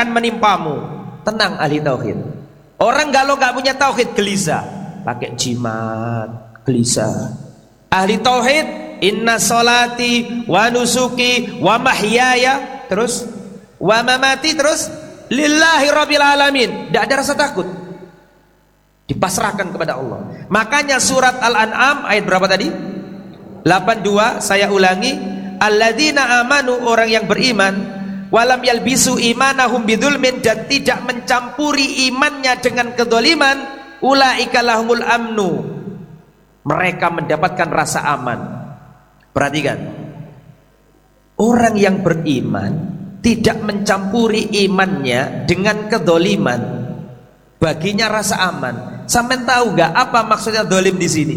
akan menimpamu. Tenang ahli tauhid. Orang kalau nggak punya tauhid gelisah, pakai jimat, gelisah. Ahli tauhid, inna sholati wa nusuki wa mahyaya, terus wa mamati, terus lillahi rabbil alamin. Tidak ada rasa takut, dipasrahkan kepada Allah. Makanya surat Al-An'am ayat berapa tadi? 82. Saya ulangi, alladzina amanu, orang yang beriman, walam yalbisu imanahum bidzulmin, dan tidak mencampuri imannya dengan kedzaliman, ulaika lahumul amnu, mereka mendapatkan rasa aman. Perhatikan, orang yang beriman tidak mencampuri imannya dengan kedzaliman, baginya rasa aman. Sampean tahu gak apa maksudnya dolim di sini?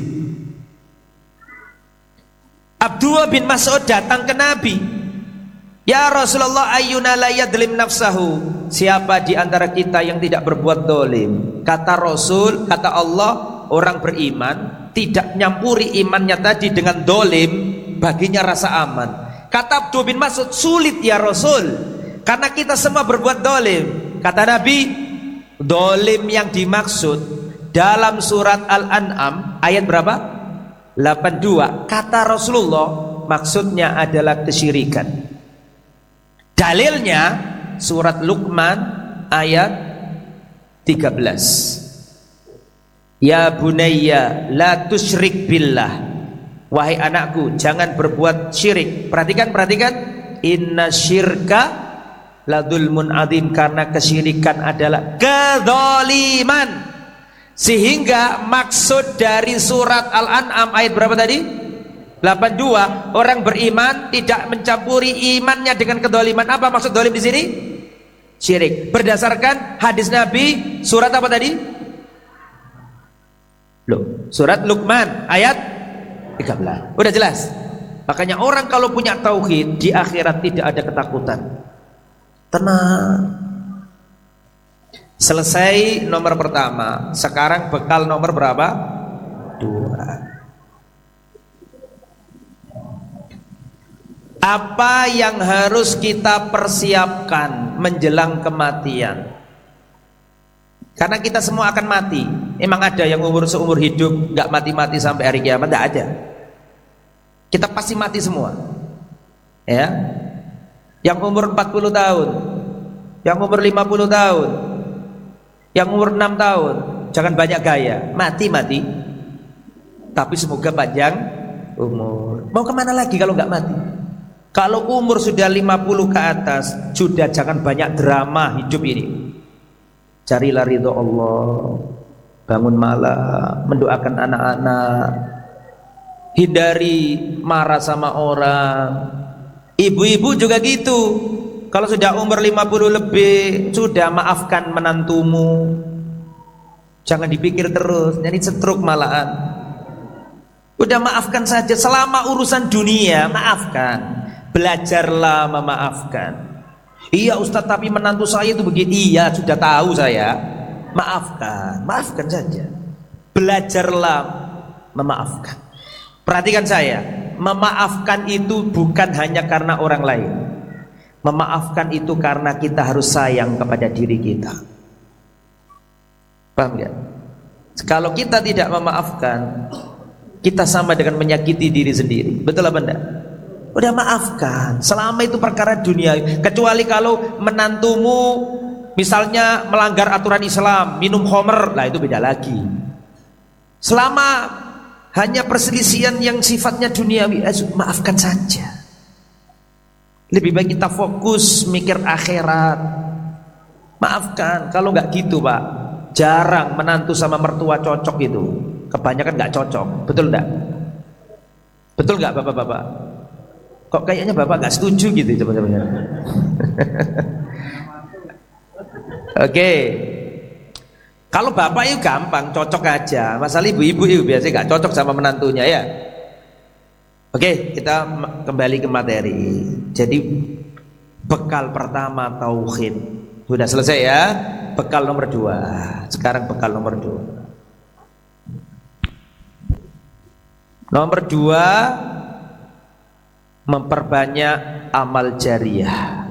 Abdullah bin Mas'ud datang ke Nabi, ya Rasulullah, ayyuna la yadlim nafsahu, siapa di antara kita yang tidak berbuat dolim? Kata Rasul, kata Allah, orang beriman tidak nyampuri imannya tadi dengan dolim, baginya rasa aman. Kata Abdullah bin Mas'ud, sulit ya Rasul, karena kita semua berbuat dolim. Kata Nabi, dolim yang dimaksud dalam surat Al-An'am ayat berapa? 82. Kata Rasulullah, maksudnya adalah kesyirikan. Dalilnya surat Luqman ayat 13. Ya bunayya la tusyrik billah, wahai anakku jangan berbuat syirik. Perhatikan, inna syirka la dzulmun adzim, karena kesyirikan adalah kedzaliman. Sehingga maksud dari surat Al-An'am ayat berapa tadi? 82. Orang beriman tidak mencampuri imannya dengan kedzaliman. Apa maksud dolim di sini? Syirik. Berdasarkan hadis Nabi, surat apa tadi? Surat Luqman ayat 13. Udah jelas. Makanya orang kalau punya tauhid, di akhirat tidak ada ketakutan. Tenang. Selesai nomor pertama. Sekarang bekal nomor berapa? 2. Apa yang harus kita persiapkan menjelang kematian? Karena kita semua akan mati. Emang ada yang umur seumur hidup gak mati-mati sampai hari kiamat? Tidak ada. Kita pasti mati semua. Ya. Yang umur 40 tahun, yang umur 50 tahun, yang umur 6 tahun, jangan banyak gaya, mati-mati. Tapi semoga panjang umur. Mau kemana lagi kalau nggak mati? Kalau umur sudah 50 ke atas, sudah jangan banyak drama hidup ini. Carilah ridho Allah, bangun malam, mendoakan anak-anak, hindari marah sama orang. Ibu-ibu juga gitu. Kalau sudah umur 50 lebih, sudah maafkan menantumu. Jangan dipikir terus, jadi stroke malahan. Udah maafkan saja, selama urusan dunia maafkan. Belajarlah memaafkan. Iya Ustaz, tapi menantu saya itu begini. Iya, sudah tahu saya. Maafkan saja. Belajarlah memaafkan. Perhatikan saya, memaafkan itu bukan hanya karena orang lain. Memaafkan itu karena kita harus sayang kepada diri kita. Paham gak? Kalau kita tidak memaafkan, kita sama dengan menyakiti diri sendiri. Betul apa enggak? Udah maafkan, selama itu perkara dunia. Kecuali kalau menantumu misalnya melanggar aturan Islam, minum khamr, lah itu beda lagi. Selama hanya perselisihan yang sifatnya duniawi, maafkan saja. Lebih baik kita fokus mikir akhirat. Maafkan. Kalau nggak gitu Pak, jarang menantu sama mertua cocok itu. Kebanyakan nggak cocok. Betul nggak? Betul nggak bapak-bapak? Kok kayaknya bapak nggak setuju gitu teman-teman? Oke. Kalau bapak itu gampang, cocok aja. Masalah ibu-ibu itu biasanya nggak cocok sama menantunya ya. Oke, kita kembali ke materi. Jadi bekal pertama tauhid sudah selesai ya. Bekal nomor 2. Sekarang bekal nomor 2. Nomor 2, memperbanyak amal jariah.